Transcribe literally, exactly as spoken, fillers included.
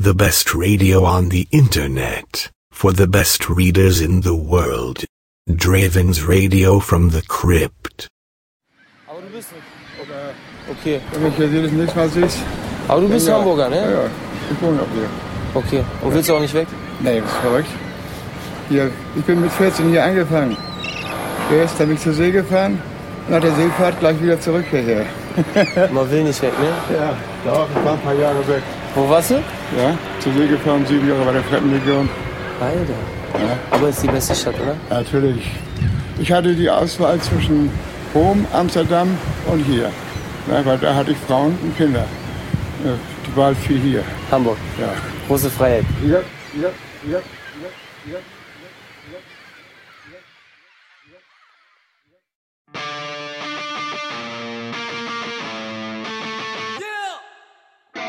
The best radio on the internet. For the best readers in the world. Draven's Radio from the Crypt. Aber du bist... Okay. Wenn ich hier jedes nächste Mal siehst. Aber du bist ja, Hamburger, ne? Ja, ja. Ich wohne auch hier. Okay. Und willst du auch nicht weg? Nee, das ist verrückt. Hier, ich bin mit vierzehn hier angefangen. Erst habe ich zur See gefahren, nach der Seefahrt gleich wieder zurück hierher. Man will nicht weg, ne? Ja, da ich war ein paar Jahre weg. Wo warst du? Ja, zur See gefahren, sieben Jahre bei der Fremdenlegion. Alter. Ja. Aber ist die beste Stadt, oder? Natürlich. Ich hatte die Auswahl zwischen Rom, Amsterdam und hier. Ja, weil da hatte ich Frauen und Kinder. Ja, die Wahl fiel hier. Hamburg. Ja. Große Freiheit. Ja, ja, ja, ja, ja.